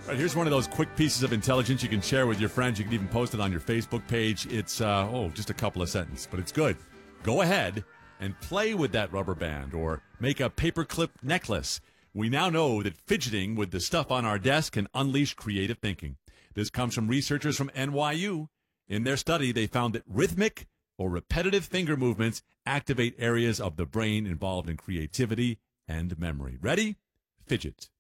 All right, here's one of those quick pieces of intelligence you can share with your friends. You can even post it on your Facebook page. It's, just a couple of sentences, but it's good. Go ahead and play with that rubber band or make a paperclip necklace. We now know that fidgeting with the stuff on our desk can unleash creative thinking. This comes from researchers from NYU. In their study, they found that rhythmic or repetitive finger movements activate areas of the brain involved in creativity and memory. Ready? Fidget.